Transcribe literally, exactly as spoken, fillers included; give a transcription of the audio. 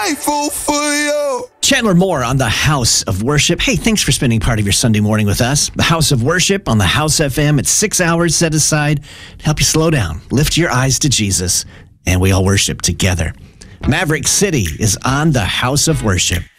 grateful for you. Chandler Moore on the House of Worship. Hey, thanks for spending part of your Sunday morning with us. The House of Worship on the House F M. It's six hours set aside to help you slow down, lift your eyes to Jesus, and we all worship together. Maverick City is on the House of Worship.